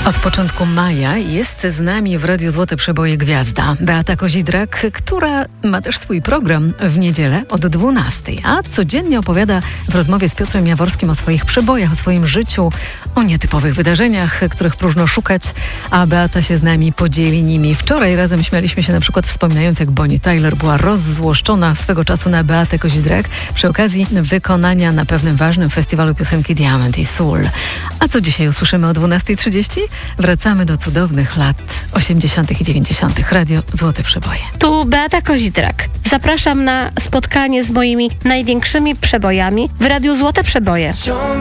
Od początku maja jest z nami w Radiu Złote Przeboje gwiazda Beata Kozidrak, która ma też swój program w niedzielę od 12:00, a codziennie opowiada w rozmowie z Piotrem Jaworskim o swoich przebojach, o swoim życiu, o nietypowych wydarzeniach, których próżno szukać, a Beata się z nami podzieli nimi. Wczoraj razem śmialiśmy się na przykład wspominając, jak Bonnie Tyler była rozzłoszczona swego czasu na Beatę Kozidrak przy okazji wykonania na pewnym ważnym festiwalu piosenki Diamant i Sól. A co dzisiaj usłyszymy o 12:30? Wracamy do cudownych lat 80. i 90. Radio Złote Przeboje. Tu Beata Kozidrak. Zapraszam na spotkanie z moimi największymi przebojami w Radiu Złote Przeboje.